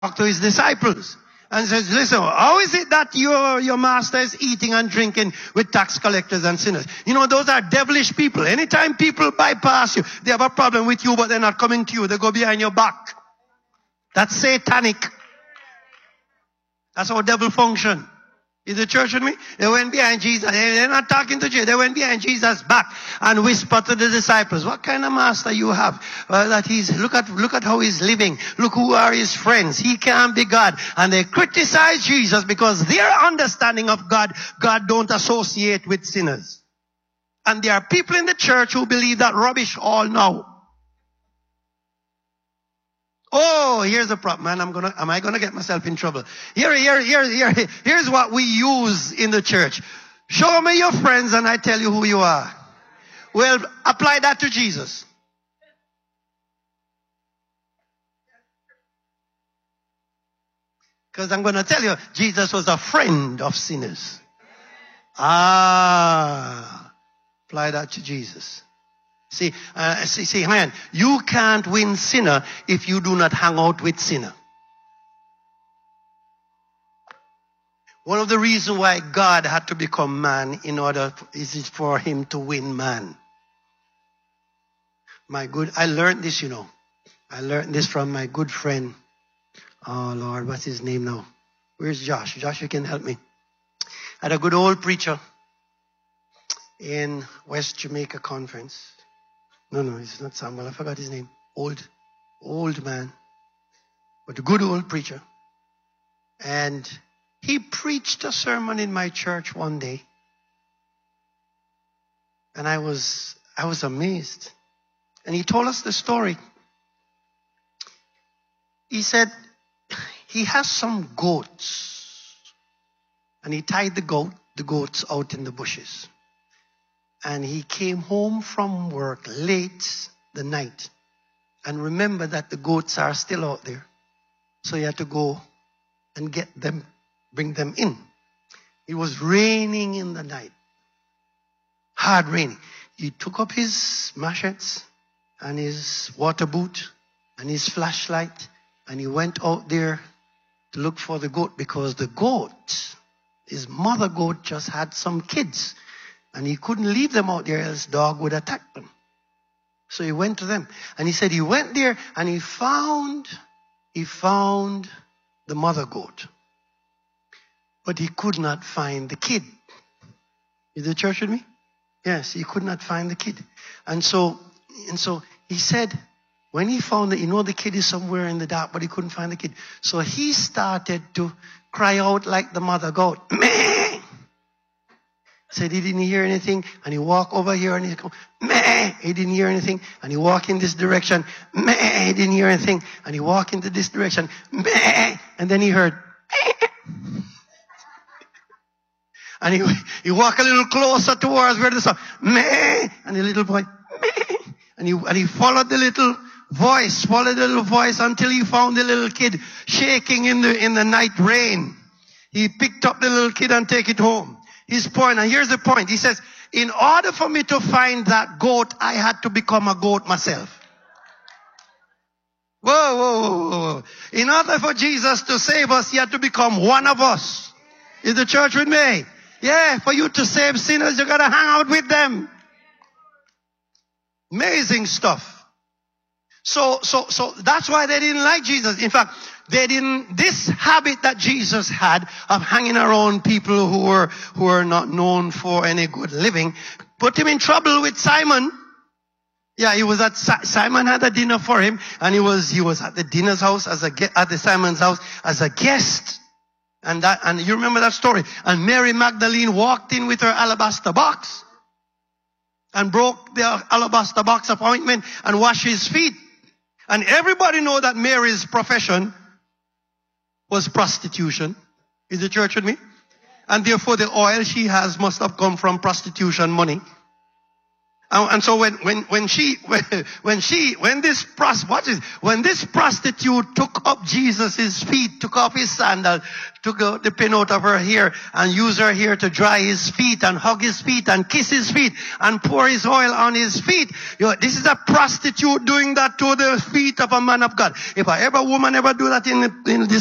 to his disciples and says, listen, how is it that your master is eating and drinking with tax collectors and sinners? You know, those are devilish people. Anytime people bypass you, they have a problem with you, but they're not coming to you. They go behind your back. That's satanic. That's how devil function. Is the church with me? They went behind Jesus. They're not talking to Jesus. They went behind Jesus' back and whispered to the disciples, what kind of master you have? That he's, look at how he's living. Look who are his friends. He can't be God. And they criticize Jesus because their understanding of God don't associate with sinners. And there are people in the church who believe that rubbish all now. Oh, here's the problem, man. Am I gonna get myself in trouble? Here's what we use in the church. Show me your friends and I tell you who you are. Well, apply that to Jesus. Because I'm gonna tell you, Jesus was a friend of sinners. Apply that to Jesus. See, man, you can't win sinner if you do not hang out with sinner. One of the reasons why God had to become man is it for him to win man. I learned this, you know. I learned this from my good friend. Oh Lord, what's his name now? Where's Josh? Josh, you can help me. I had a good old preacher in West Jamaica Conference. No, it's not Samuel. I forgot his name. Old man. But a good old preacher. And he preached a sermon in my church one day. And I was amazed. And he told us the story. He said he has some goats. And he tied the goats out in the bushes. And he came home from work late the night. And remember that the goats are still out there. So he had to go and get them, bring them in. It was raining in the night. Hard raining. He took up his machetes and his water boot and his flashlight. And he went out there to look for the goat because the goat, his mother goat, just had some kids. And he couldn't leave them out there else dog would attack them. So he went to them. And he said he went there and he found the mother goat. But he could not find the kid. Is the church with me? Yes, he could not find the kid. And so he said, when he found it, the kid is somewhere in the dark, but he couldn't find the kid. So he started to cry out like the mother goat. Meh! Said he didn't hear anything, and he walked over here and he go, meh! He didn't hear anything, and he walked in this direction, meh! He didn't hear anything, and he walked into this direction, meh! And then he heard, meh! And he walked a little closer towards where the sound, meh! And the little boy, meh! And he followed the little voice until he found the little kid shaking in the night rain. He picked up the little kid and take it home. His point, and here's the point. He says, in order for me to find that goat, I had to become a goat myself. Whoa. In order for Jesus to save us, he had to become one of us. Is the church with me? Yeah, for you to save sinners, you gotta hang out with them. Amazing stuff. So that's why they didn't like Jesus. In fact, this habit that Jesus had of hanging around people who were not known for any good living put him in trouble with Simon. Yeah, Simon had a dinner for him, and he was at the dinner's house at the Simon's house as a guest. And you remember that story. And Mary Magdalene walked in with her alabaster box and broke the alabaster box of ointment and washed his feet. And everybody know that Mary's profession was prostitution. Is the church with me? And therefore the oil she has must have come from prostitution money. And so when this prostitute took up Jesus' feet, took off his sandal, took the pin out of her hair and used her hair to dry his feet and hug his feet and kiss his feet and pour his oil on his feet. This is a prostitute doing that to the feet of a man of God. If a woman ever do that in this